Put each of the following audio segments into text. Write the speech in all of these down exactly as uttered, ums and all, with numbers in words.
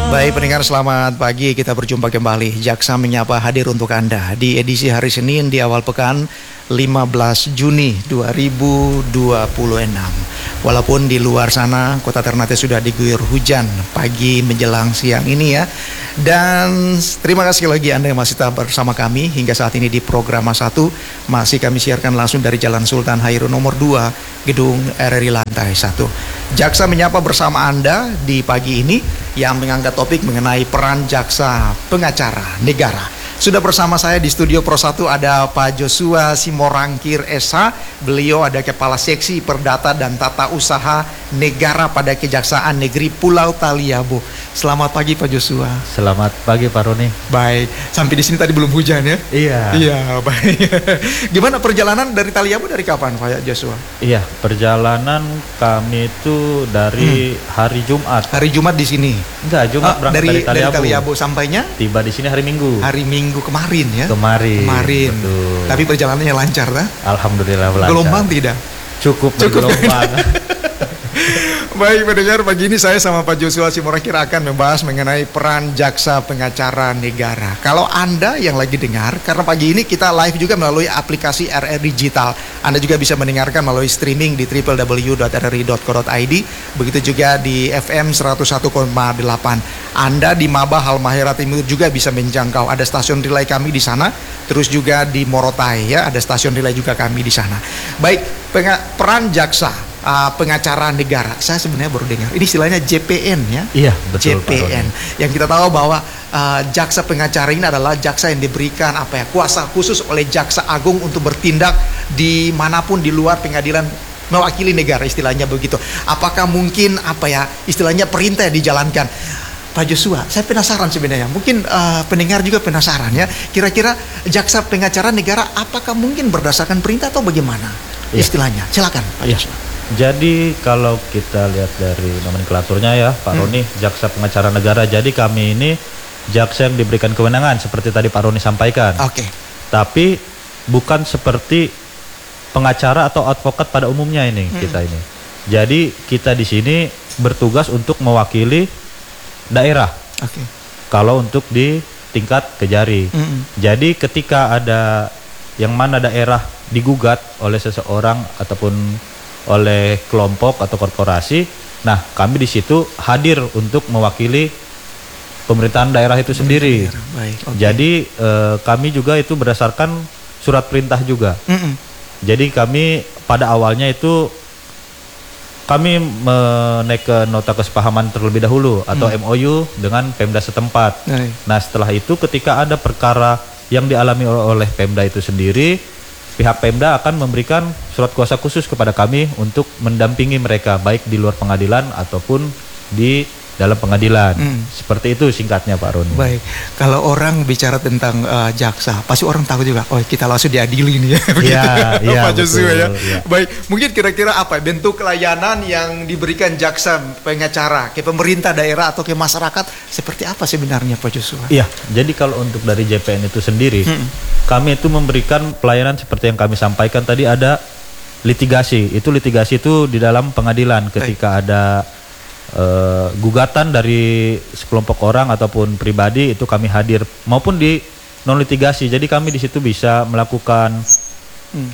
Baik pendengar, selamat pagi. Kita berjumpa kembali. Jaksa Menyapa hadir untuk Anda di edisi hari Senin di awal pekan lima belas Juni dua ribu dua puluh enam. Walaupun di luar sana kota Ternate sudah diguyur hujan pagi menjelang siang ini ya. Dan terima kasih lagi Anda yang masih tetap bersama kami hingga saat ini di program satu. Masih kami siarkan langsung dari Jalan Sultan Hairun nomor dua, Gedung R R I lantai satu. Jaksa Menyapa bersama Anda di pagi ini yang mengangkat topik mengenai peran jaksa pengacara negara. Sudah bersama saya di studio Pro satu ada Pak Joshua Simorangkir S H. Beliau ada Kepala Seksi Perdata dan Tata Usaha Negara pada Kejaksaan Negeri Pulau Taliabu. Selamat pagi Pak Joshua. Selamat pagi Pak Roni. Baik, sampai di sini tadi belum hujan ya? Iya. Iya, baik. Gimana perjalanan dari Taliabu dari kapan Pak Joshua? Iya, perjalanan kami itu dari hmm. hari Jumat. Hari Jumat di sini? Enggak, Jumat oh, berangkat dari, dari Taliabu. Dari Taliabu sampainya? Tiba di sini hari Minggu. Hari Minggu kemarin ya? Kemarin. Kemarin. Betul. Tapi perjalanannya lancar lah? Alhamdulillah lancar. Gelombang tidak? Cukup, Cukup bergelombang. Baik pendengar, pagi ini saya sama Pak Joshua Simorangkir akan membahas mengenai peran jaksa pengacara negara. Kalau Anda yang lagi dengar, karena pagi ini kita live juga melalui aplikasi R R Digital. Anda juga bisa mendengarkan melalui streaming di w w w dot r r i dot co dot i d. Begitu juga di F M seratus satu koma delapan. Anda di Maba Halmahera Timur juga bisa menjangkau. Ada stasiun relay kami di sana. Terus juga di Morotai ya, ada stasiun relay juga kami di sana. Baik, peran jaksa Uh, pengacara negara, saya sebenarnya baru dengar ini istilahnya J P N ya. Iya betul. J P N yang kita tahu bahwa uh, jaksa pengacara ini adalah jaksa yang diberikan apa ya kuasa khusus oleh jaksa agung untuk bertindak dimanapun di luar pengadilan, mewakili negara istilahnya begitu. Apakah mungkin apa ya istilahnya perintah yang dijalankan? Pak Joshua, saya penasaran sebenarnya. Mungkin uh, pendengar juga penasaran ya. Kira-kira jaksa pengacara negara apakah mungkin berdasarkan perintah atau bagaimana ya istilahnya? Silakan Pak ya. Joshua. Jadi kalau kita lihat dari nomenklaturnya ya Pak hmm. Roni, jaksa pengacara negara. Jadi kami ini jaksa yang diberikan kewenangan seperti tadi Pak Roni sampaikan. Oke. Okay. Tapi bukan seperti pengacara atau advokat pada umumnya ini hmm. kita ini. Jadi kita di sini bertugas untuk mewakili daerah. Oke. Okay. Kalau untuk di tingkat kejari. Hmm. Jadi ketika ada yang mana daerah digugat oleh seseorang ataupun oleh kelompok atau korporasi, nah kami di situ hadir untuk mewakili pemerintahan daerah itu sendiri. Baik, okay. Jadi eh, kami juga itu berdasarkan surat perintah juga. Mm-mm. Jadi kami pada awalnya itu kami menaik nota kesepahaman terlebih dahulu atau mm. M O U dengan Pemda setempat. Baik. Nah setelah itu ketika ada perkara yang dialami oleh Pemda itu sendiri, pihak Pemda akan memberikan surat kuasa khusus kepada kami untuk mendampingi mereka baik di luar pengadilan ataupun di dalam pengadilan. Hmm. Seperti itu singkatnya Pak Roni. Baik, kalau orang bicara tentang uh, jaksa, pasti orang tahu juga, oh kita langsung diadili nih ya. Iya, iya Pak Joshua ya. Ya. Baik, mungkin kira-kira apa bentuk layanan yang diberikan jaksa pengacara ke pemerintah daerah atau ke masyarakat seperti apa sebenarnya Pak Joshua? Iya, jadi kalau untuk dari J P N itu sendiri, hmm. kami itu memberikan pelayanan seperti yang kami sampaikan tadi, ada litigasi. Itu litigasi itu di dalam pengadilan ketika Baik. ada Uh, gugatan dari sekelompok orang ataupun pribadi, itu kami hadir, maupun di non litigasi. Jadi kami di situ bisa melakukan hmm.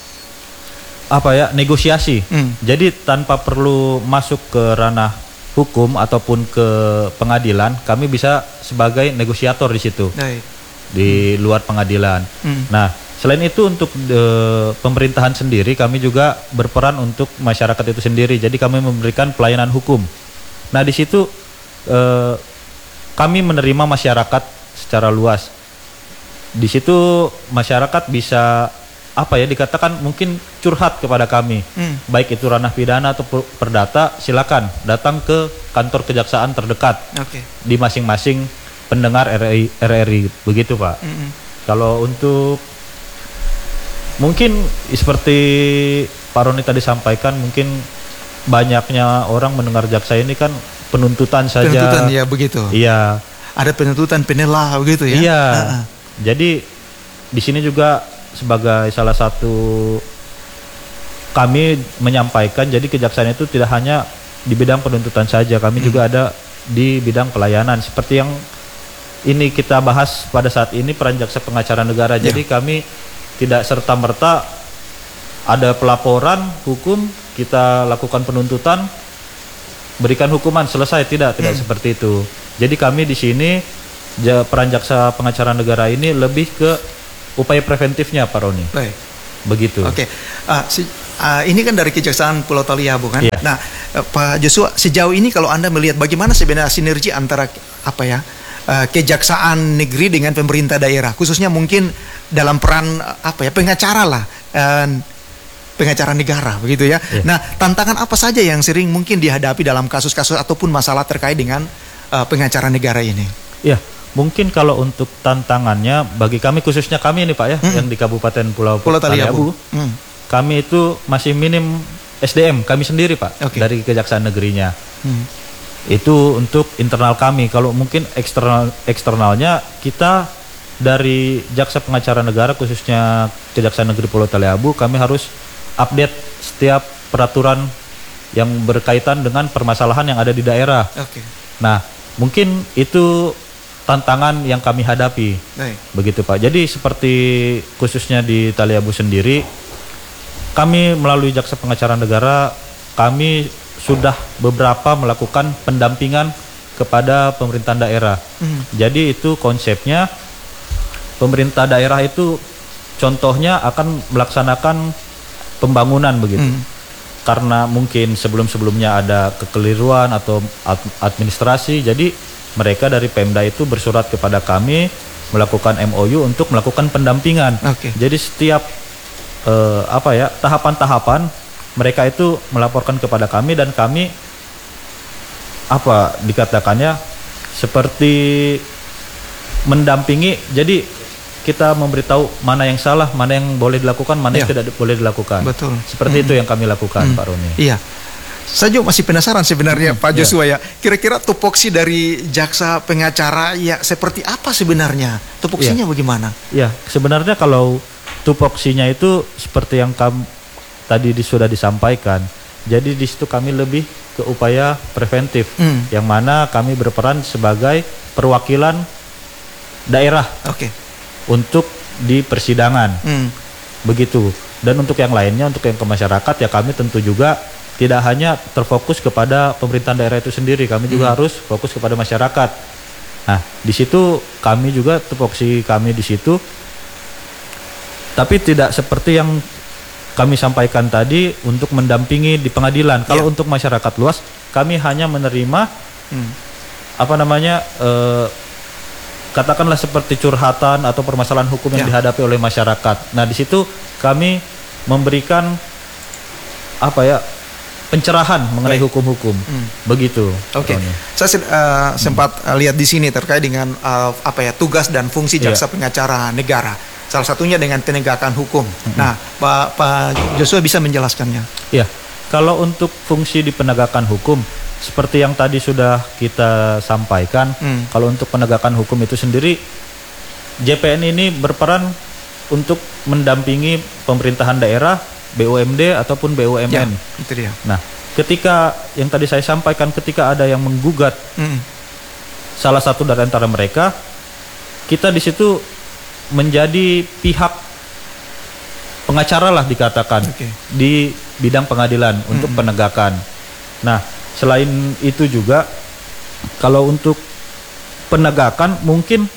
apa ya negosiasi. Hmm. Jadi tanpa perlu masuk ke ranah hukum ataupun ke pengadilan, kami bisa sebagai negosiator di situ. Baik. Di luar pengadilan. Hmm. Nah, selain itu untuk uh, pemerintahan sendiri, kami juga berperan untuk masyarakat itu sendiri. Jadi kami memberikan pelayanan hukum. Nah di situ eh, kami menerima masyarakat secara luas. Di situ masyarakat bisa apa ya dikatakan mungkin curhat kepada kami, hmm. baik itu ranah pidana atau perdata, silakan datang ke kantor kejaksaan terdekat okay. di masing-masing pendengar R R I, begitu Pak. Hmm. Kalau untuk mungkin seperti Pak Roni tadi sampaikan, mungkin banyaknya orang mendengar jaksa ini kan penuntutan saja. Penuntutan ya begitu. Iya. Ada penuntutan penela begitu ya. Iya. Uh-uh. Jadi di sini juga sebagai salah satu kami menyampaikan, jadi kejaksaan itu tidak hanya di bidang penuntutan saja, kami hmm. juga ada di bidang pelayanan seperti yang ini kita bahas pada saat ini peran jaksa pengacara negara. Ya. Jadi kami tidak serta-merta ada pelaporan hukum, kita lakukan penuntutan, berikan hukuman, selesai. Tidak, tidak hmm. seperti itu. Jadi kami di sini peran jaksa pengacara negara ini lebih ke upaya preventifnya, Pak Roni. Baik. Begitu. Oke. Uh, si, uh, ini kan dari Kejaksaan Pulau Taliabu kan. Yeah. Nah, uh, Pak Joshua, sejauh ini kalau Anda melihat bagaimana sebenarnya sinergi antara apa ya? Uh, kejaksaan negeri dengan pemerintah daerah, khususnya mungkin dalam peran uh, apa ya pengacara lah, uh, pengacara negara begitu ya. Yeah. Nah, tantangan apa saja yang sering mungkin dihadapi dalam kasus-kasus ataupun masalah terkait dengan uh, pengacara negara ini? Ya, yeah. Mungkin kalau untuk tantangannya bagi kami, khususnya kami ini Pak ya, hmm. yang di Kabupaten Pulau, Pulau Taliabu, hmm. kami itu masih minim S D M kami sendiri Pak, okay. dari kejaksaan negerinya. Hmm. Itu untuk internal kami. Kalau mungkin eksternal eksternalnya kita dari jaksa pengacara negara khususnya Kejaksaan Negeri Pulau Taliabu, kami harus update setiap peraturan yang berkaitan dengan permasalahan yang ada di daerah. Okay. Nah, mungkin itu tantangan yang kami hadapi. Baik. Begitu Pak. Jadi seperti khususnya di Taliabu sendiri, kami melalui jaksa pengacara negara, kami sudah beberapa melakukan pendampingan kepada pemerintahan daerah. Mm. Jadi itu konsepnya, pemerintah daerah itu contohnya akan melaksanakan pembangunan begitu. Mm. Karena mungkin sebelum-sebelumnya ada kekeliruan atau administrasi, jadi mereka dari Pemda itu bersurat kepada kami melakukan M O U untuk melakukan pendampingan. Okay. Jadi setiap eh, apa ya tahapan-tahapan mereka itu melaporkan kepada kami dan kami apa dikatakannya seperti mendampingi. Jadi kita memberitahu mana yang salah, mana yang boleh dilakukan, mana ya. yang tidak boleh dilakukan. Betul. Seperti mm-hmm. itu yang kami lakukan, mm-hmm. Pak Roni. Iya. Saya juga masih penasaran sebenarnya, mm-hmm. Pak Joshua ya. Kira-kira tupoksi dari jaksa pengacara ya seperti apa sebenarnya? Tupoksinya ya. bagaimana? Ya, sebenarnya kalau tupoksinya itu seperti yang kami tadi di, sudah disampaikan. Jadi di situ kami lebih ke upaya preventif, mm. yang mana kami berperan sebagai perwakilan daerah, okay. untuk di persidangan, mm. begitu. Dan untuk yang lainnya, untuk yang ke masyarakat ya kami tentu juga tidak hanya terfokus kepada pemerintahan daerah itu sendiri, kami juga mm. harus fokus kepada masyarakat. Nah, di situ kami juga tupoksi kami di situ, tapi tidak seperti yang kami sampaikan tadi untuk mendampingi di pengadilan. Kalau yeah. untuk masyarakat luas, kami hanya menerima hmm. apa namanya, eh, katakanlah seperti curhatan atau permasalahan hukum yang yeah. dihadapi oleh masyarakat. Nah, di situ kami memberikan apa ya pencerahan mengenai Baik. hukum-hukum, hmm. begitu. Oke. Okay. Saya uh, sempat uh, lihat di sini terkait dengan uh, apa ya tugas dan fungsi jaksa yeah. pengacara negara. Salah satunya dengan penegakan hukum. Mm-hmm. Nah, Pak, Pak Joshua bisa menjelaskannya? Ya, kalau untuk fungsi di penegakan hukum, seperti yang tadi sudah kita sampaikan, mm. kalau untuk penegakan hukum itu sendiri, J P N ini berperan untuk mendampingi pemerintahan daerah, B U M D ataupun B U M N. Ya, itu dia. Nah, ketika yang tadi saya sampaikan, ketika ada yang menggugat mm. salah satu dari antara mereka, kita di situ menjadi pihak pengacara lah dikatakan, okay. di bidang pengadilan mm-hmm. untuk penegakan. Nah, selain itu juga kalau untuk penegakan mungkin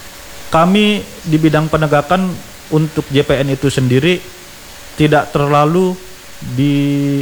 kami di bidang penegakan untuk J P N itu sendiri tidak terlalu di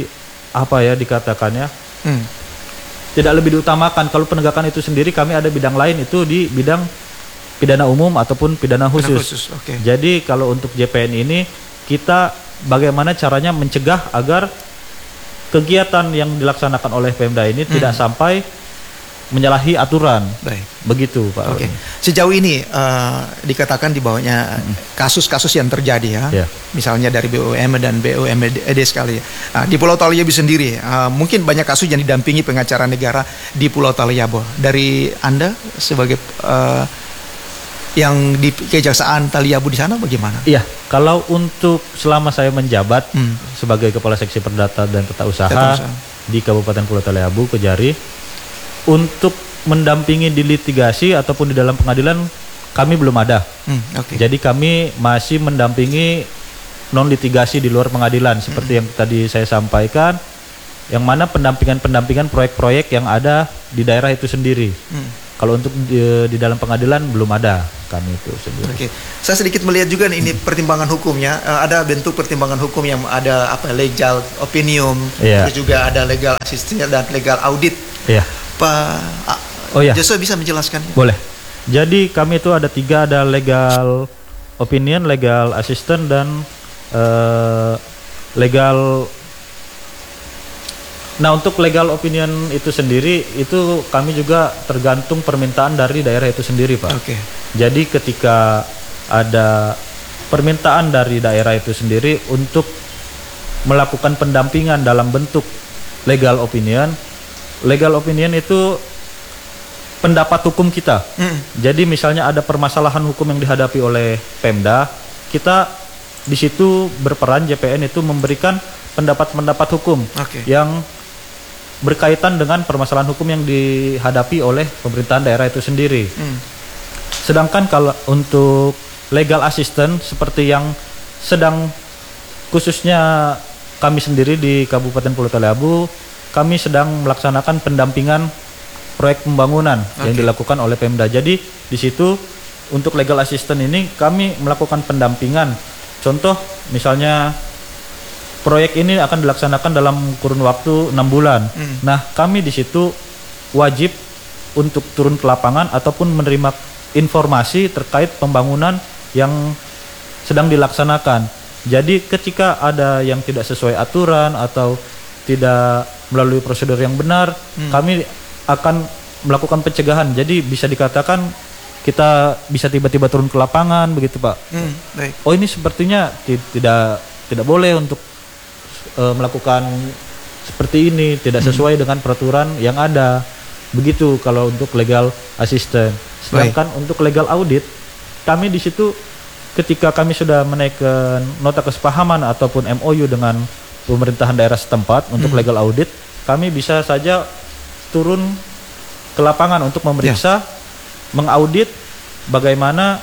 apa ya dikatakannya mm. tidak lebih diutamakan. Kalau penegakan itu sendiri kami ada bidang lain itu di bidang pidana umum ataupun pidana khusus. Pidana khusus. Okay. Jadi kalau untuk J P N ini kita bagaimana caranya mencegah agar kegiatan yang dilaksanakan oleh Pemda ini hmm. tidak sampai menyalahi aturan. Baik. Begitu Pak. Oke. Okay. Sejauh ini uh, dikatakan di bawahnya hmm. kasus-kasus yang terjadi ya, yeah. misalnya dari B U M dan B U M D sekali. Nah, di Pulau Taliabu sendiri uh, mungkin banyak kasus yang didampingi pengacara negara di Pulau Taliabu. Dari Anda sebagai uh, yang di Kejaksaan Taliabu di sana bagaimana? Iya, kalau untuk selama saya menjabat hmm. sebagai Kepala Seksi Perdata dan Tata Usaha, Tata Usaha di Kabupaten Pulau Taliabu, Kejari, untuk mendampingi di litigasi ataupun di dalam pengadilan kami belum ada. Hmm, okay. Jadi kami masih mendampingi non litigasi di luar pengadilan seperti hmm. yang tadi saya sampaikan, yang mana pendampingan-pendampingan proyek-proyek yang ada di daerah itu sendiri. Hmm. Kalau untuk di, di dalam pengadilan belum ada kami itu sendiri. Oke, okay. Saya sedikit melihat juga nih, ini pertimbangan hukumnya. Uh, ada bentuk pertimbangan hukum yang ada apa legal opinion, yeah. Terus juga ada legal assistance dan legal audit. Iya. Yeah. Pak Oh ya. Joshua bisa menjelaskan? Boleh. Jadi kami itu ada tiga, ada legal opinion, legal assistant dan uh, legal. Nah, untuk legal opinion itu sendiri itu kami juga tergantung permintaan dari daerah itu sendiri, Pak. Oke. Okay. Jadi ketika ada permintaan dari daerah itu sendiri untuk melakukan pendampingan dalam bentuk legal opinion, legal opinion itu pendapat hukum kita. Mm. Jadi misalnya ada permasalahan hukum yang dihadapi oleh Pemda, kita di situ berperan J P N itu memberikan pendapat-pendapat hukum okay. yang berkaitan dengan permasalahan hukum yang dihadapi oleh pemerintahan daerah itu sendiri. Mm. Sedangkan kalau untuk legal assistant seperti yang sedang khususnya kami sendiri di Kabupaten Pulau Taliabu, kami sedang melaksanakan pendampingan proyek pembangunan okay. yang dilakukan oleh Pemda. Jadi di situ untuk legal assistant ini kami melakukan pendampingan. Contoh misalnya proyek ini akan dilaksanakan dalam kurun waktu enam bulan. Mm. Nah, kami di situ wajib untuk turun ke lapangan ataupun menerima informasi terkait pembangunan yang sedang dilaksanakan. Jadi ketika ada yang tidak sesuai aturan atau tidak melalui prosedur yang benar, mm. kami akan melakukan pencegahan. Jadi bisa dikatakan kita bisa tiba-tiba turun ke lapangan begitu, Pak. Hmm, baik. Oh, ini sepertinya t- tidak tidak boleh untuk uh, melakukan seperti ini, tidak sesuai hmm. dengan peraturan yang ada. Begitu kalau untuk legal assistant. Sedangkan baik. Untuk legal audit, kami di situ ketika kami sudah menaikkan nota kesepahaman ataupun M O U dengan pemerintahan daerah setempat untuk hmm. legal audit, kami bisa saja turun ke lapangan untuk memeriksa, ya. mengaudit bagaimana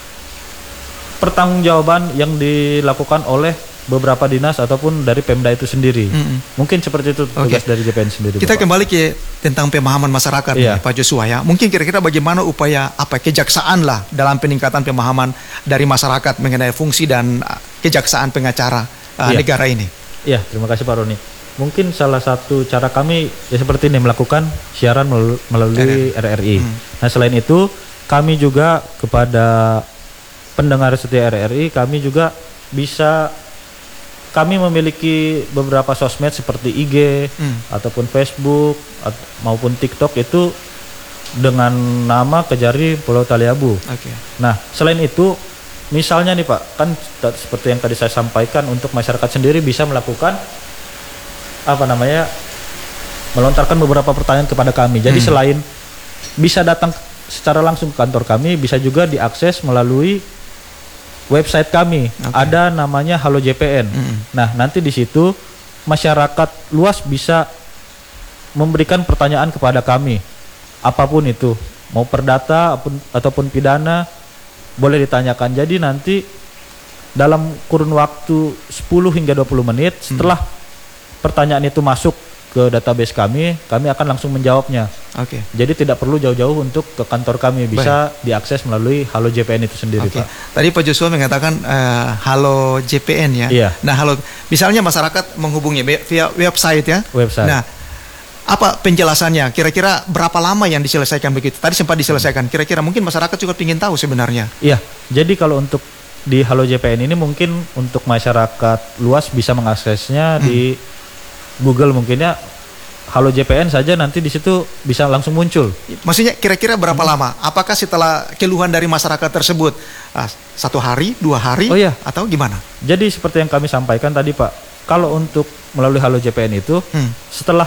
pertanggungjawaban yang dilakukan oleh beberapa dinas ataupun dari Pemda itu sendiri. Mm-hmm. Mungkin seperti itu tugas okay. dari J P N sendiri. Kita Bapak. Kembali ke tentang pemahaman masyarakat, yeah. nih, Pak Joshua ya. Mungkin kira-kira bagaimana upaya apa kejaksaan lah dalam peningkatan pemahaman dari masyarakat mengenai fungsi dan kejaksaan pengacara uh, yeah. negara ini. Iya, yeah, terima kasih Pak Roni. Mungkin salah satu cara kami ya seperti ini, melakukan siaran melalui R R I. Hmm. Nah, selain itu kami juga kepada pendengar setia R R I, kami juga bisa, kami memiliki beberapa sosmed seperti I G hmm. ataupun Facebook at, maupun TikTok itu dengan nama Kejari Pulau Taliabu. Okay. Nah, selain itu misalnya nih Pak, kan t- seperti yang tadi saya sampaikan, untuk masyarakat sendiri bisa melakukan apa namanya melontarkan beberapa pertanyaan kepada kami. Jadi hmm. selain bisa datang secara langsung ke kantor kami, bisa juga diakses melalui website kami. Okay. Ada namanya Halo J P N. Hmm. Nah, nanti di situ masyarakat luas bisa memberikan pertanyaan kepada kami, apapun itu, mau perdata ataupun, ataupun pidana, boleh ditanyakan. Jadi nanti dalam kurun waktu sepuluh hingga dua puluh menit setelah hmm. pertanyaan itu masuk ke database kami, kami akan langsung menjawabnya. Oke. Okay. Jadi tidak perlu jauh-jauh untuk ke kantor kami, bisa Baik. diakses melalui Halo J P N itu sendiri, okay. Pak. Tadi Pak Joshua mengatakan uh, Halo J P N ya. Iya. Nah, halo, misalnya masyarakat menghubungi via website ya. Website. Nah, apa penjelasannya? Kira-kira berapa lama yang diselesaikan begitu? Tadi sempat diselesaikan. Kira-kira mungkin masyarakat juga ingin tahu sebenarnya. Iya. Jadi kalau untuk di Halo J P N ini mungkin untuk masyarakat luas bisa mengaksesnya hmm. di Google, mungkinnya Halo J P N saja, nanti di situ bisa langsung muncul. Maksudnya kira-kira berapa hmm. lama? Apakah setelah keluhan dari masyarakat tersebut uh, satu hari, dua hari, oh, iya. atau gimana? Jadi seperti yang kami sampaikan tadi Pak, kalau untuk melalui Halo J P N itu hmm. setelah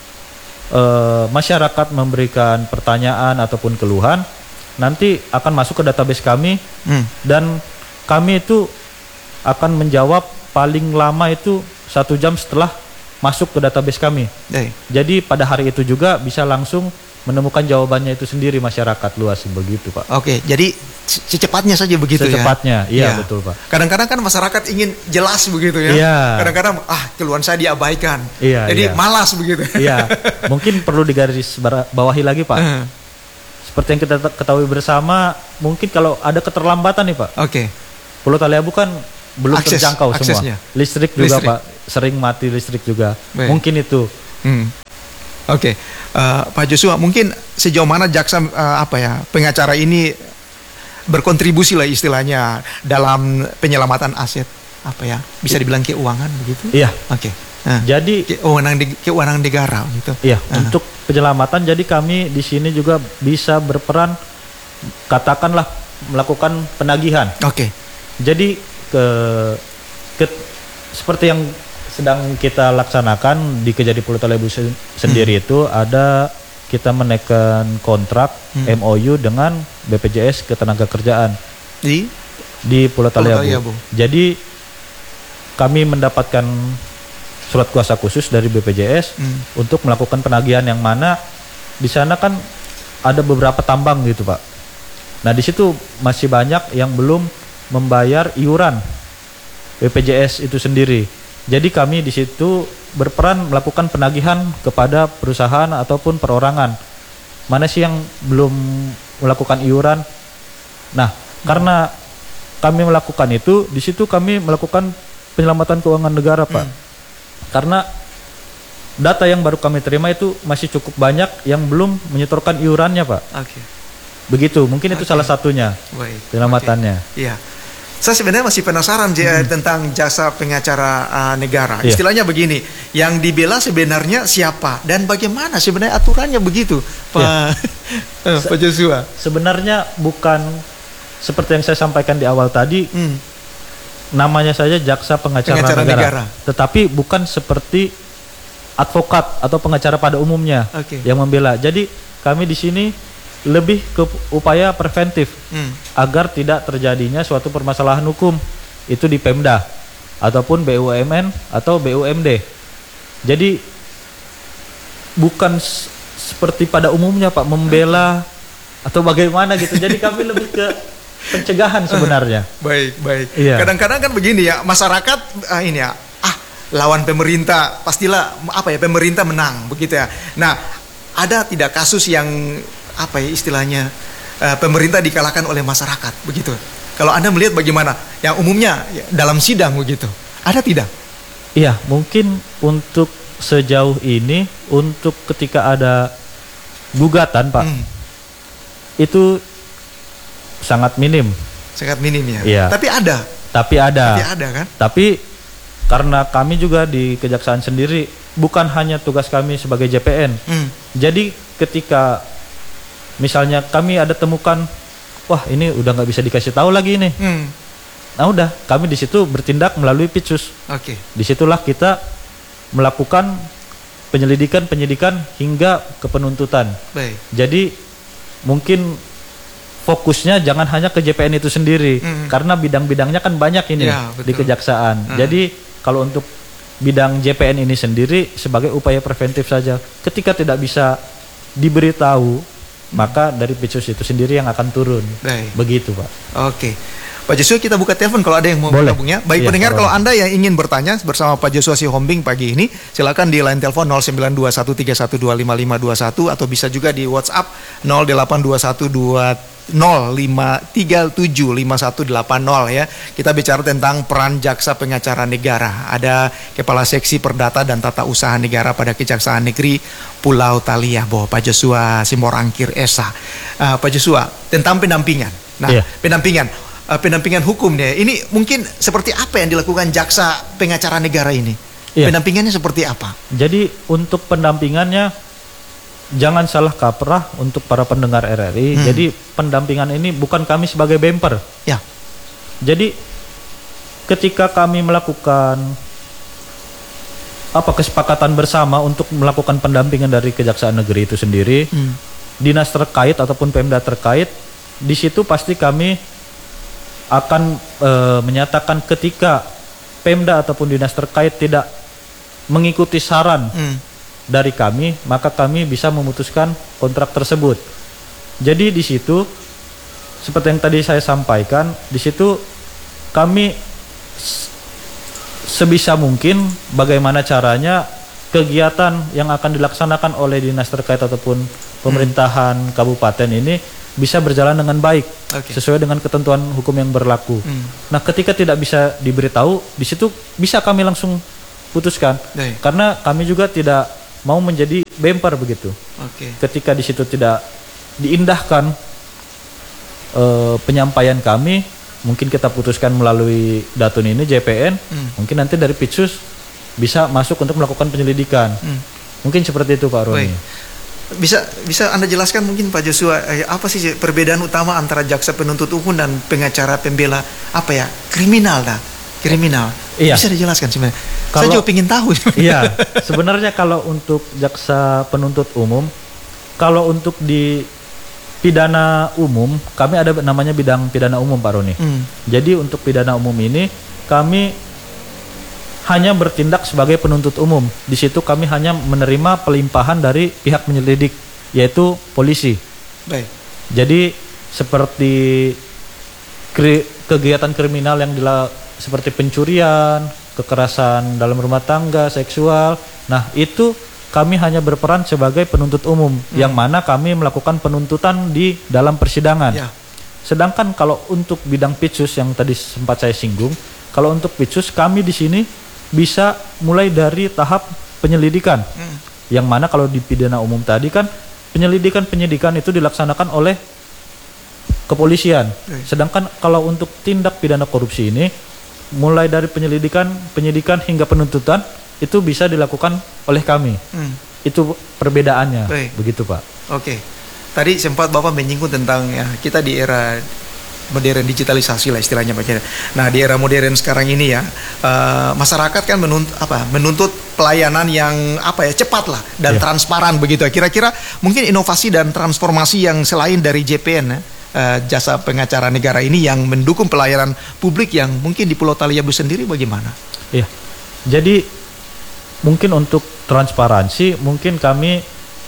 uh, masyarakat memberikan pertanyaan ataupun keluhan, nanti akan masuk ke database kami hmm. dan kami itu akan menjawab paling lama itu satu jam setelah masuk ke database kami. Hey. Jadi pada hari itu juga bisa langsung menemukan jawabannya itu sendiri masyarakat luas begitu Pak. Oke, jadi secepatnya saja begitu Secepatnya, ya? iya ya. betul Pak. Kadang-kadang kan masyarakat ingin jelas begitu ya. Iya. Kadang-kadang ah keluhan saya diabaikan. Iya, jadi iya. malas begitu. Iya, mungkin perlu digaris bawahi lagi Pak. Uh. Seperti yang kita ketahui bersama, mungkin kalau ada keterlambatan nih Pak. Oke. Pulau Taliabu kan belum Akses, terjangkau aksesnya. semua. Listrik juga Listrik. Pak, sering mati listrik juga. Baik. Mungkin itu. Hmm. Oke, uh, Pak Joshua, mungkin sejauh mana jaksa uh, apa ya pengacara ini berkontribusi lah istilahnya dalam penyelamatan aset apa ya bisa dibilang keuangan begitu? Iya. Oke. Nah, Jadi keuangan di, keuangan negara gitu. iya, Uh. untuk penyelamatan jadi kami di sini juga bisa berperan katakanlah melakukan penagihan. Oke. Jadi ke, ke seperti yang sedang kita laksanakan di Kejati Pulau Taliabu se- sendiri Hmm. itu ada kita menaikkan kontrak Hmm. M O U dengan B P J S Ketenagakerjaan Di di Pulau Taliabu. Taliabu. Jadi kami mendapatkan surat kuasa khusus dari B P J S Hmm. untuk melakukan penagihan yang mana di sana kan ada beberapa tambang gitu Pak. Nah di situ masih banyak yang belum membayar iuran B P J S itu sendiri. Jadi kami di situ berperan melakukan penagihan kepada perusahaan ataupun perorangan. Mana sih yang belum melakukan iuran? Nah, karena kami melakukan itu, di situ kami melakukan penyelamatan keuangan negara, Pak. Hmm. Karena data yang baru kami terima itu masih cukup banyak yang belum menyetorkan iurannya, Pak. Oke. Begitu, mungkin itu Oke. salah satunya Baik. penyelamatannya. Oke. Iya. Saya sebenarnya masih penasaran hmm. tentang jasa pengacara uh, negara. Iya. Istilahnya begini, yang dibela sebenarnya siapa dan bagaimana sebenarnya aturannya begitu, Pak Iya. uh, Pak Joshua. Sebenarnya bukan seperti yang saya sampaikan di awal tadi, Hmm. namanya saja jaksa pengacara, Pengacara negara. negara. Tetapi bukan seperti advokat atau pengacara pada umumnya Oke. yang membela. Jadi kami di sini lebih ke upaya preventif Hmm. agar tidak terjadinya suatu permasalahan hukum itu di Pemda ataupun B U M N atau B U M D. Jadi bukan s- seperti pada umumnya Pak membela atau bagaimana gitu. Jadi kami lebih ke pencegahan sebenarnya. Baik, baik. Iya. Kadang-kadang kan begini ya, masyarakat uh, ini ya, ah lawan pemerintah pastilah apa ya pemerintah menang begitu ya. Nah, ada tidak kasus yang apa ya istilahnya uh, pemerintah dikalahkan oleh masyarakat begitu? Kalau Anda melihat bagaimana? Yang umumnya ya, dalam sidang begitu. Ada tidak? Iya, mungkin untuk sejauh ini untuk ketika ada gugatan Pak, Hmm, itu sangat minim. sangat minim ya. Iya. Tapi ada. Tapi ada. Tapi ada kan? Tapi karena kami juga di kejaksaan sendiri bukan hanya tugas kami sebagai J P N. Hmm, Jadi ketika misalnya kami ada temukan, wah ini udah nggak bisa dikasih tahu lagi ini. hmm. Nah udah, kami di situ bertindak melalui Pitsus. Oke. Disitulah kita melakukan penyelidikan, penyidikan hingga ke penuntutan. Baik. Jadi mungkin fokusnya jangan hanya ke J P N itu sendiri, Mm. karena bidang-bidangnya kan banyak ini Ya, betul. di kejaksaan. Mm. Jadi kalau untuk bidang J P N ini sendiri sebagai upaya preventif saja. Ketika tidak bisa diberitahu, maka dari Pitsus itu sendiri yang akan turun. Baik. Begitu Pak. Oke. Pak Joshua, kita buka telepon kalau ada yang mau Boleh. bergabungnya. Baik Iya, pendengar, boleh. kalau Anda yang ingin bertanya bersama Pak Joshua Sihombing pagi ini, silakan di line telepon nol sembilan dua satu tiga satu dua lima lima dua satu atau bisa juga di WhatsApp nol delapan dua satu dua nol lima tiga tujuh lima satu delapan nol ya. Kita bicara tentang peran jaksa pengacara negara. Ada Kepala Seksi Perdata dan Tata Usaha Negara pada Kejaksaan Negeri Pulau Taliabu, Pak Joshua Simorangkir Esa. Uh, Pak Joshua, tentang pendampingan. Nah, Iya. pendampingan uh, pendampingan hukum deh. Ini mungkin seperti apa yang dilakukan jaksa pengacara negara ini? Iya. Pendampingannya seperti apa? Jadi untuk pendampingannya jangan salah kaprah untuk para pendengar R R I. Hmm. Jadi pendampingan ini bukan kami sebagai bemper. Ya. Jadi ketika kami melakukan apa kesepakatan bersama untuk melakukan pendampingan dari Kejaksaan Negeri itu sendiri, Hmm. dinas terkait ataupun Pemda terkait, di situ pasti kami akan e, menyatakan ketika Pemda ataupun dinas terkait tidak mengikuti saran Hmm. dari kami, maka kami bisa memutuskan kontrak tersebut. Jadi di situ seperti yang tadi saya sampaikan, di situ kami sebisa mungkin bagaimana caranya kegiatan yang akan dilaksanakan oleh dinas terkait ataupun pemerintahan hmm. kabupaten ini bisa berjalan dengan baik, okay. sesuai dengan ketentuan hukum yang berlaku. Hmm. Nah, ketika tidak bisa diberitahu, di situ bisa kami langsung putuskan, Day. Karena kami juga tidak mau menjadi bemper begitu. Okay. Ketika di situ tidak diindahkan uh, penyampaian kami, mungkin kita putuskan melalui Datun ini J P N, hmm. mungkin nanti dari Pitsus bisa masuk untuk melakukan penyelidikan. Hmm. Mungkin seperti itu Pak Roni. Bisa bisa Anda jelaskan mungkin Pak Joshua, eh, apa sih perbedaan utama antara jaksa penuntut umum dan pengacara pembela apa ya kriminal dah kriminal? Iya. Bisa dijelaskan sebenarnya. Kalau, saya juga ingin tahu. Iya. Sebenarnya kalau untuk jaksa penuntut umum, kalau untuk di pidana umum, kami ada namanya bidang pidana umum Pak Roni. Hmm. Jadi untuk pidana umum ini kami hanya bertindak sebagai penuntut umum. Di situ kami hanya menerima pelimpahan dari pihak penyelidik, yaitu polisi. Baik. Jadi seperti kri, kegiatan kriminal yang dila, seperti pencurian, kekerasan dalam rumah tangga, seksual. Nah, itu kami hanya berperan sebagai penuntut umum, hmm. yang mana kami melakukan penuntutan di dalam persidangan. Ya. Sedangkan kalau untuk bidang Pitsus yang tadi sempat saya singgung, kalau untuk Pitsus kami di sini bisa mulai dari tahap penyelidikan, hmm. yang mana kalau di pidana umum tadi kan penyelidikan penyidikan itu dilaksanakan oleh kepolisian. Hmm. Sedangkan kalau untuk tindak pidana korupsi ini mulai dari penyelidikan, penyidikan hingga penuntutan itu bisa dilakukan oleh kami. Hmm. Itu perbedaannya, hmm. begitu Pak. Oke, tadi sempat Bapak menyinggung tentang ya kita di era modern digitalisasi lah istilahnya Pak. Nah di era modern sekarang ini ya uh, masyarakat kan menuntut apa menuntut pelayanan yang apa ya cepat lah dan yeah. transparan begitu. Kira-kira mungkin inovasi dan transformasi yang selain dari J P N ya, uh, jasa pengacara negara ini yang mendukung pelayanan publik yang mungkin di Pulau Taliabu sendiri bagaimana? Iya. Yeah. Jadi mungkin untuk transparansi mungkin kami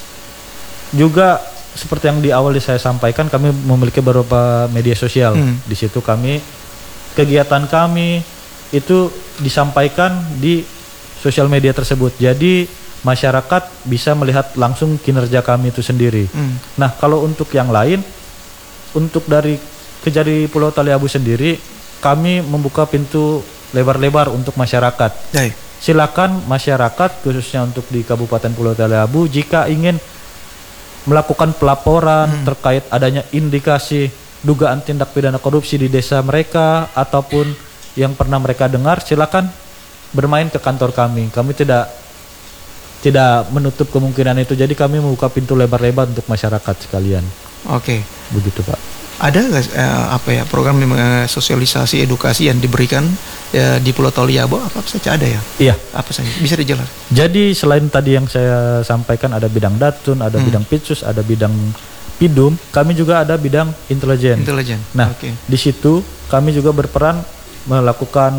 juga seperti yang di awal saya sampaikan, kami memiliki beberapa media sosial. Hmm. Di situ kami kegiatan kami itu disampaikan di sosial media tersebut. Jadi masyarakat bisa melihat langsung kinerja kami itu sendiri. Hmm. Nah, kalau untuk yang lain, untuk dari Kejari Pulau Taliabu sendiri, kami membuka pintu lebar-lebar untuk masyarakat. Hai. Silakan masyarakat khususnya untuk di Kabupaten Pulau Taliabu jika ingin melakukan pelaporan hmm. terkait adanya indikasi dugaan tindak pidana korupsi di desa mereka ataupun yang pernah mereka dengar, silakan bermain ke kantor kami. Kami tidak tidak menutup kemungkinan itu. Jadi kami membuka pintu lebar-lebar untuk masyarakat sekalian. Oke, begitu Pak. Ada nggak eh, apa ya program eh, sosialisasi edukasi yang diberikan eh, di Pulau Taliabu apa saja ada ya? Iya. Apa saja? Bisa dijelaskan? Jadi selain tadi yang saya sampaikan ada bidang Datun, ada hmm. bidang Pitsus, ada bidang Pidum, kami juga ada bidang intelijen. Intelijen. Nah, okay. di situ kami juga berperan melakukan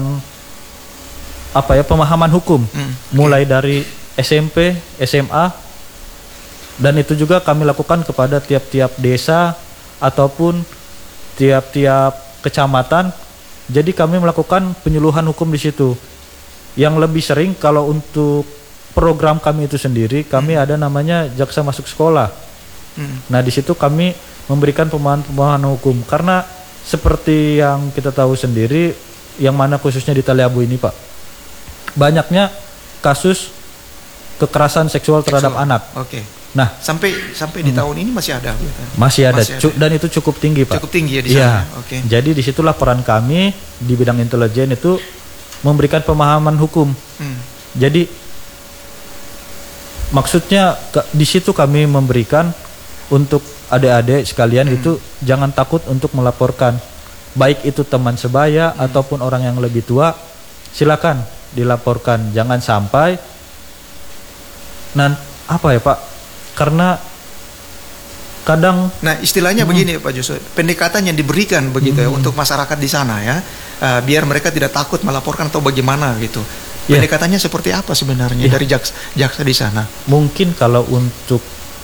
apa ya pemahaman hukum, hmm. mulai okay. dari S M P, S M A, dan itu juga kami lakukan kepada tiap-tiap desa ataupun tiap-tiap kecamatan. Jadi kami melakukan penyuluhan hukum di situ. Yang lebih sering kalau untuk program kami itu sendiri, kami hmm. ada namanya jaksa masuk sekolah. Hmm. Nah di situ kami memberikan pemahaman-pemahaman hukum. Karena seperti yang kita tahu sendiri, yang mana khususnya di Taliabu ini Pak, banyaknya kasus kekerasan seksual terhadap seksual. anak. Oke. Okay. Nah, sampai sampai di hmm. tahun ini masih ada, gitu. Masih ada, masih ada. Dan itu cukup tinggi Pak. Cukup tinggi ya di sana. Ya. Oke. Jadi disitulah peran kami di bidang intelijen itu memberikan pemahaman hukum. Hmm. Jadi maksudnya di situ kami memberikan untuk adik-adik sekalian hmm. itu jangan takut untuk melaporkan, baik itu teman sebaya hmm. ataupun orang yang lebih tua, silakan dilaporkan. Jangan sampai nan apa ya Pak? Karena kadang, nah istilahnya hmm. begini Pak Joshua, pendekatan yang diberikan begitu hmm. ya untuk masyarakat di sana ya, uh, biar mereka tidak takut melaporkan atau bagaimana gitu. Yeah. Pendekatannya seperti apa sebenarnya yeah. dari jaksa, jaksa di sana? Mungkin kalau untuk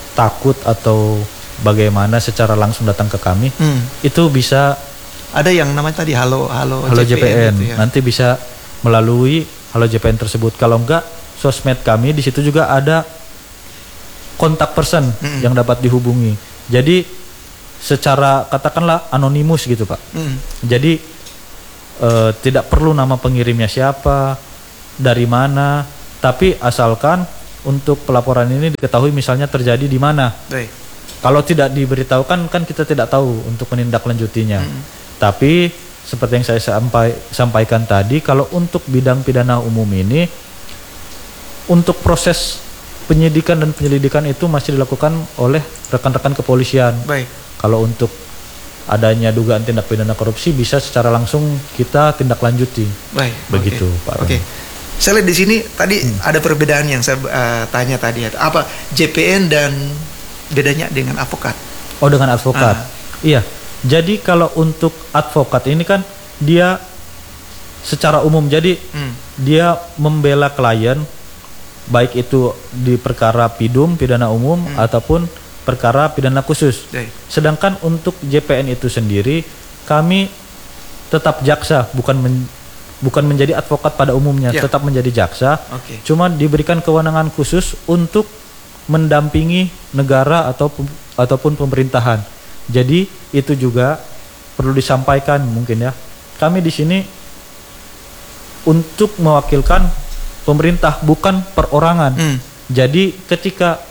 takut atau bagaimana secara langsung datang ke kami, hmm. itu bisa ada yang namanya tadi halo halo, halo J P N, J P N gitu ya. Nanti bisa melalui halo J P N tersebut. Kalau enggak, sosmed kami di situ juga ada kontak person hmm. yang dapat dihubungi. Jadi secara katakanlah anonimus gitu Pak. Hmm. Jadi uh, tidak perlu nama pengirimnya siapa, dari mana, tapi asalkan untuk pelaporan ini diketahui misalnya terjadi di mana. Baik. Kalau tidak diberitahukan kan kita tidak tahu untuk menindaklanjutinya. Hmm. Tapi seperti yang saya sampai, sampaikan tadi, kalau untuk bidang pidana umum ini, untuk proses penyidikan dan penyelidikan itu masih dilakukan oleh rekan-rekan kepolisian. Baik. Kalau untuk adanya dugaan tindak pidana korupsi bisa secara langsung kita tindak lanjuti. Baik. Begitu okay. Pak. Oke. Okay. Saya lihat di sini tadi hmm. ada perbedaan yang saya uh, tanya tadi, apa J P N dan bedanya dengan advokat? Oh, dengan advokat. Ah. Iya. Jadi kalau untuk advokat ini kan dia secara umum, jadi hmm. dia membela klien baik itu di perkara pidum pidana umum hmm. ataupun perkara pidana khusus. Day. Sedangkan untuk J P N itu sendiri kami tetap jaksa, bukan men, bukan menjadi advokat pada umumnya, yeah. tetap menjadi jaksa. Okay. Cuma diberikan kewenangan khusus untuk mendampingi negara atau ataupun pemerintahan. Jadi itu juga perlu disampaikan mungkin ya. Kami di sini untuk mewakilkan pemerintah, bukan perorangan. Hmm. Jadi ketika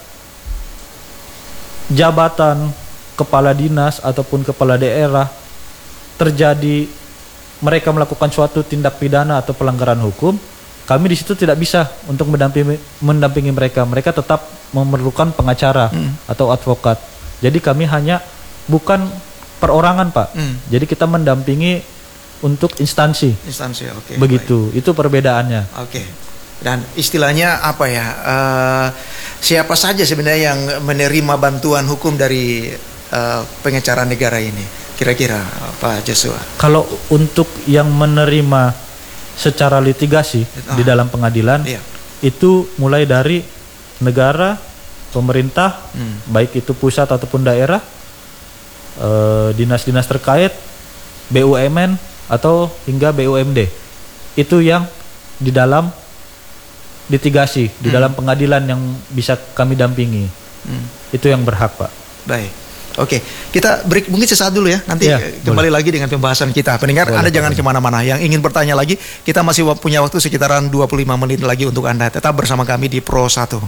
jabatan kepala dinas ataupun kepala daerah terjadi mereka melakukan suatu tindak pidana atau pelanggaran hukum, kami di situ tidak bisa untuk mendampingi mendampingi mereka. Mereka tetap memerlukan pengacara hmm. atau advokat. Jadi kami hanya bukan perorangan, Pak. Hmm. Jadi kita mendampingi untuk instansi. Instansi, oke. Okay, begitu. Baik. Itu perbedaannya. Oke. Okay. Dan istilahnya apa ya? Uh, siapa saja sebenarnya yang menerima bantuan hukum dari uh, pengacara negara ini? Kira-kira Pak Joshua. Kalau untuk yang menerima secara litigasi ah. di dalam pengadilan, iya. itu mulai dari negara, pemerintah, hmm. baik itu pusat ataupun daerah, uh, dinas-dinas terkait, B U M N atau hingga B U M D. Itu yang di dalam litigasi, hmm. di dalam pengadilan yang bisa kami dampingi. Hmm. Itu yang berhak, Pak. Baik. Oke, kita break mungkin sesaat dulu ya. Nanti ya, kembali boleh. lagi dengan pembahasan kita. Pendengar, boleh, Anda boleh. jangan kemana-mana. Yang ingin bertanya lagi, kita masih punya waktu sekitaran dua puluh lima menit lagi untuk Anda. Tetap bersama kami di Pro satu.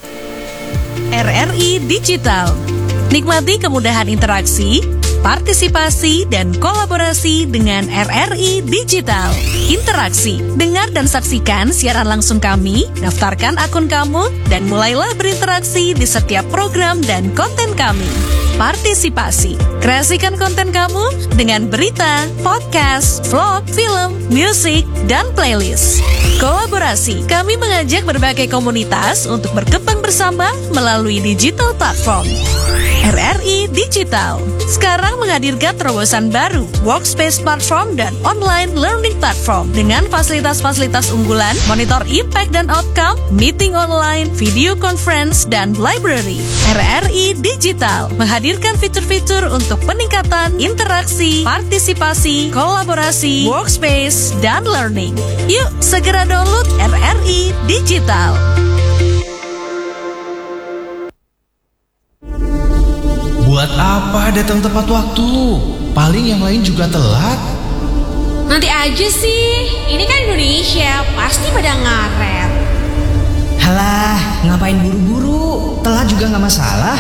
R R I Digital. Nikmati kemudahan interaksi, partisipasi, dan kolaborasi dengan R R I Digital. Interaksi, dengar dan saksikan siaran langsung kami, daftarkan akun kamu, dan mulailah berinteraksi di setiap program dan konten kami. Partisipasi, kreasikan konten kamu dengan berita, podcast, vlog, film, musik, dan playlist. Kolaborasi, kami mengajak berbagai komunitas untuk berkembang bersama melalui digital platform. R R I Digital sekarang menghadirkan terobosan baru, workspace platform dan online learning platform dengan fasilitas-fasilitas unggulan, monitor impact dan outcome, meeting online, video conference, dan library. R R I Digital menghadirkan fitur-fitur untuk peningkatan interaksi, partisipasi, kolaborasi, workspace, dan learning. Yuk segera download R R I Digital. Buat apa datang tepat waktu? Paling yang lain juga telat. Nanti aja sih, ini kan Indonesia, pasti pada ngaret. Halah, ngapain buru-buru? Telat juga gak masalah.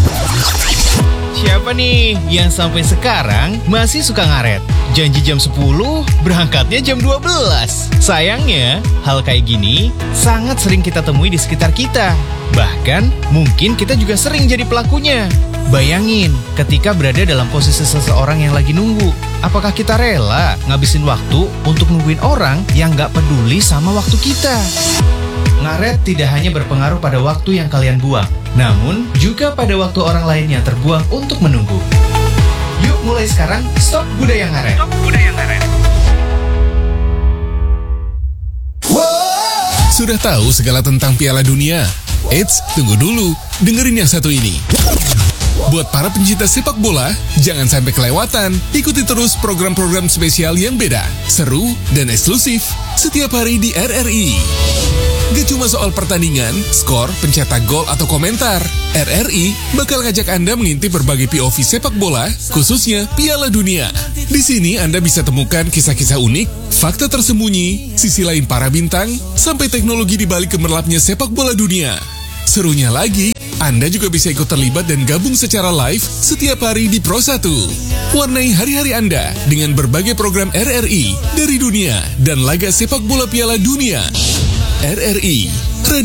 Siapa nih yang sampai sekarang masih suka ngaret? Janji jam sepuluh, berangkatnya jam dua belas. Sayangnya, hal kayak gini sangat sering kita temui di sekitar kita. Bahkan, mungkin kita juga sering jadi pelakunya. Bayangin, ketika berada dalam posisi seseorang yang lagi nunggu, apakah kita rela ngabisin waktu untuk nungguin orang yang gak peduli sama waktu kita? Ngaret tidak hanya berpengaruh pada waktu yang kalian buang, namun juga pada waktu orang lain yang terbuang untuk menunggu. Yuk mulai sekarang, stop budaya ngaret. Stop budaya ngaret. Sudah tahu segala tentang Piala Dunia? Eits, tunggu dulu, dengerin yang satu ini. Buat para pencinta sepak bola, jangan sampai kelewatan. Ikuti terus program-program spesial yang beda, seru, dan eksklusif setiap hari di R R I. Gak cuma soal pertandingan, skor, pencetak gol, atau komentar. R R I bakal ngajak Anda mengintip berbagai P O V sepak bola, khususnya Piala Dunia. Di sini Anda bisa temukan kisah-kisah unik, fakta tersembunyi, sisi lain para bintang, sampai teknologi di balik gemerlapnya sepak bola dunia. Serunya lagi, Anda juga bisa ikut terlibat dan gabung secara live setiap hari di Pro satu. Warnai hari-hari Anda dengan berbagai program R R I dari dunia dan laga sepak bola Piala Dunia. R R I,